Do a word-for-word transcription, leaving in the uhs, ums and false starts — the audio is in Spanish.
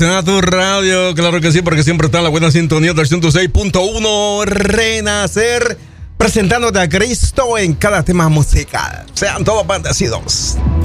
A tu radio, claro que sí, porque siempre está en la buena sintonía del ciento seis punto uno Renacer, presentándote a Cristo en cada tema musical. Sean todos bendecidos.